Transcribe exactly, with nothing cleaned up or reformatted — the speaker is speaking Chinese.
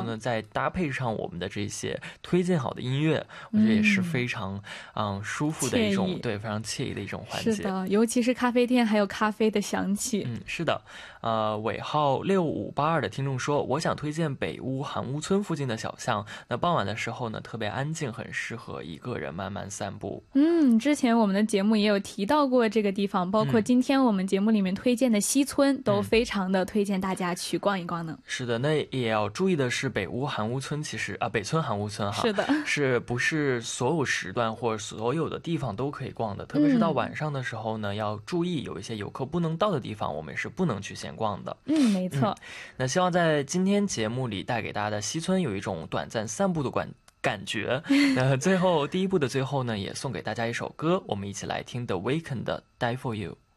呢再搭配上我们的这些推荐好的音乐，我觉得也是非常嗯舒服的一种，对，非常惬意的一种环节。 是的，尤其是咖啡店还有咖啡的香气。 嗯，是的。呃，尾号六五八二的听众说，我想推荐北屋韩屋村附近的小巷，那傍晚的时候呢特别安静，很适合一个人慢慢散步。 嗯，之前我们的节目也有提到过这个地方，包括今天我们节目里面推荐的西村、嗯、都非常的推荐大家去逛一逛呢。 是的，那也要注意的是北屋韩屋村其实啊北村韩屋村哈， 是的， 是不是所有时段或者所有的地方都可以逛的，特别是到晚上的时候呢、嗯、要注意有一些游客不能到的地方我们是不能去闲逛的。 嗯，没错、嗯、 那希望在今天节目里带给大家的西村有一种短暂散步的感感觉。那最后第一部的最后呢也送给大家一首歌，我们一起来听 The Weeknd 的 Die For You。